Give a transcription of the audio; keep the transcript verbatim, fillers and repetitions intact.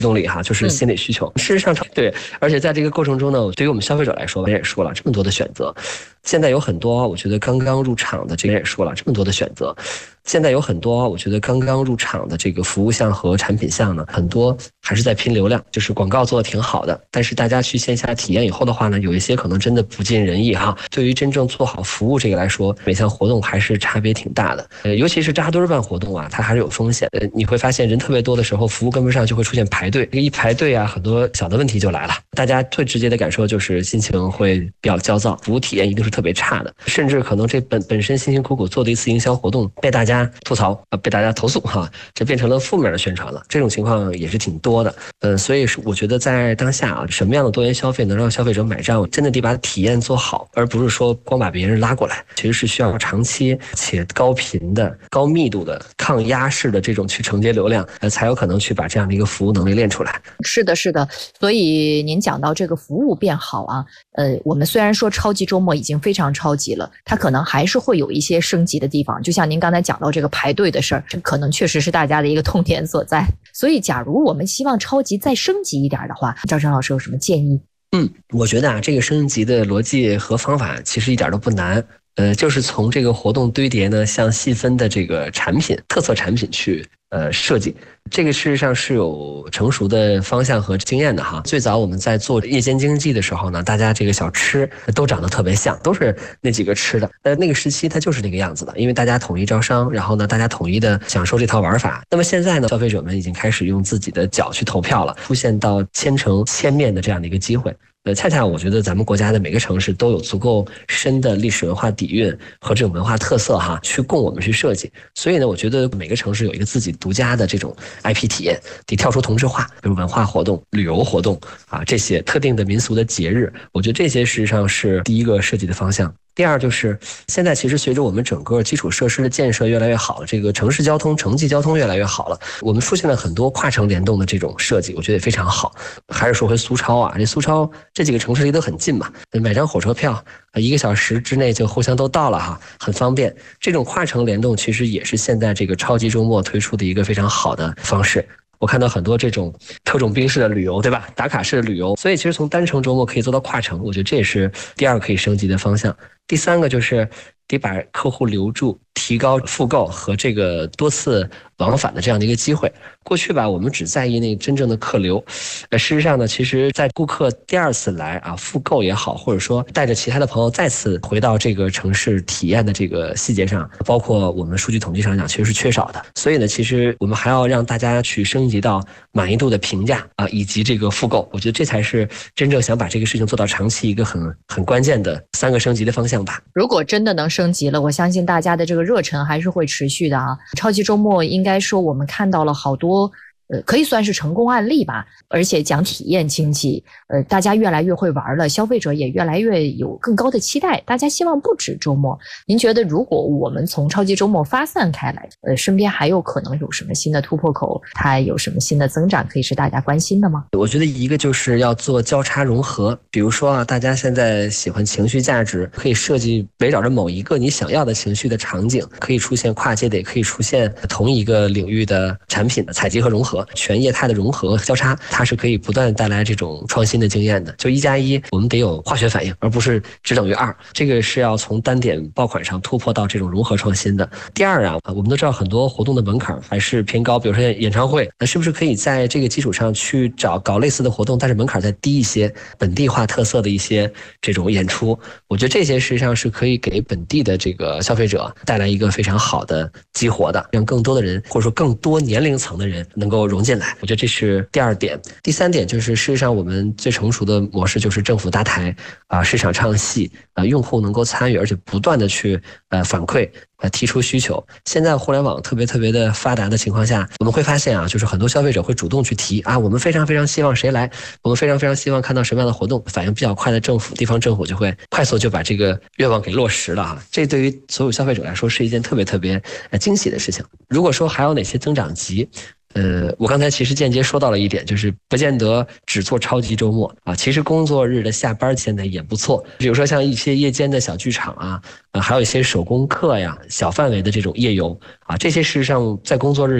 动力哈，就是心理需求。嗯、事实上，对，而且在这个过程中呢，对于我们消费者来说，我也说了这么多的选择。现在有很多，我觉得刚刚入场的，这个也说了这么多的选择。现在有很多，我觉得刚刚入场的这个服务项和产品项呢，很多还是在拼流量，就是广告做的挺好的，但是大家去线下体验以后的话呢，有一些可能真的不尽人意哈。对于真正做好服务这个来说，每项活动还是差别挺大的。呃，尤其是扎堆儿办活动啊，它还是有风险。呃，你会发现人特别多的时候，服务跟不上就会出现排队。这个一排队啊，很多小的问题就来了。大家最直接的感受就是心情会比较焦躁，服务体验一定是特别差的，甚至可能这本本身辛辛苦苦做的一次营销活动被大家吐槽啊，被大家投诉哈，这变成了负面的宣传了。这种情况也是挺多的。嗯，所以是我觉得在当下啊，什么样的多元消费能让消费者买账，真的得把体验做好，而不是说光把别人拉过来。其实是需要长期且高频的、高密度的、抗压式的这种去承接流量，呃，才有可能去把这样的一个服务能力练出来。 是的，是的。所以您讲到这个服务变好啊，呃，我们虽然说超级周末已经非常超级了，它可能还是会有一些升级的地方。就像您刚才讲到这个排队的事儿，这可能确实是大家的一个痛点所在。所以，假如我们希望超级再升级一点的话，赵晨老师有什么建议？ 嗯，我觉得啊，这个升级的逻辑和方法其实一点都不难。呃，就是从这个活动堆叠呢，向细分的这个产品、特色产品去呃设计。这个事实上是有成熟的方向和经验的哈。最早我们在做夜间经济的时候呢，大家这个小吃都长得特别像，都是那几个吃的。呃，那个时期它就是那个样子的，因为大家统一招商，然后呢，大家统一的享受这套玩法。那么现在呢，消费者们已经开始用自己的脚去投票了，出现到千城千面的这样的一个机会。呃，恰恰我觉得咱们国家的每个城市都有足够深的历史文化底蕴和这种文化特色哈，去供我们去设计。所以呢，我觉得每个城市有一个自己独家的这种 I P 体验，得跳出同质化，比如文化活动、旅游活动啊，这些特定的民俗的节日，我觉得这些实际上是第一个设计的方向。第二就是现在其实随着我们整个基础设施的建设越来越好了，这个城市交通、城际交通越来越好了，我们出现了很多跨城联动的这种设计，我觉得也非常好。还是说回苏超啊，这苏超这几个城市离得很近嘛，买张火车票一个小时之内就互相都到了哈，很方便。这种跨城联动其实也是现在这个超级周末推出的一个非常好的方式。我看到很多这种特种兵式的旅游，对吧？打卡式的旅游，所以其实从单程周末可以做到跨城，我觉得这也是第二个可以升级的方向。第三个就是得把客户留住，提高复购和这个多次往返的这样的一个机会。过去吧，我们只在意那真正的客流，呃，事实上呢，其实在顾客第二次来啊，复购也好，或者说带着其他的朋友再次回到这个城市体验的这个细节上，包括我们数据统计上讲，其实是缺少的。所以呢，其实我们还要让大家去升级到满意度的评价啊，以及这个复购。我觉得这才是真正想把这个事情做到长期一个很很关键的三个升级的方向吧。 如果真的能升级了，我相信大家的这个热忱还是会持续的啊。超级周末应该说我们看到了好多呃，可以算是成功案例吧，而且讲体验经济，呃，大家越来越会玩了，消费者也越来越有更高的期待，大家希望不止周末。您觉得如果我们从超级周末发散开来，呃，身边还有可能有什么新的突破口？它有什么新的增长可以是大家关心的吗？ 我觉得一个就是要做交叉融合，比如说啊，大家现在喜欢情绪价值，可以设计围绕着某一个你想要的情绪的场景，可以出现跨界的，也可以出现同一个领域的产品的采集和融合。全业态的融合交叉，它是可以不断带来这种创新的经验的。就一加一，我们得有化学反应，而不是只等于二。这个是要从单点爆款上突破到这种融合创新的。第二啊，我们都知道很多活动的门槛还是偏高，比如说演唱会，那是不是可以在这个基础上去找搞类似的活动，但是门槛再低一些，本地化特色的一些这种演出？我觉得这些实际上是可以给本地的这个消费者带来一个非常好的激活的，让更多的人或者说更多年龄层的人能够融进来。我觉得这是第二点。第三点就是事实上我们最成熟的模式就是政府搭台啊，市场唱戏啊，用户能够参与，而且不断的去呃反馈呃提出需求。现在互联网特别特别的发达的情况下，我们会发现啊，就是很多消费者会主动去提啊，我们非常非常希望谁来，我们非常非常希望看到什么样的活动，反应比较快的政府地方政府就会快速就把这个愿望给落实了哈。这对于所有消费者来说是一件特别特别呃惊喜的事情。如果说还有哪些增长极，呃，我刚才其实间接说到了一点，就是不见得只做超级周末啊，其实工作日的下班现在也不错。比如说像一些夜间的小剧场啊，呃，还有一些手工课呀，小范围的这种夜游啊，这些事实上在工作日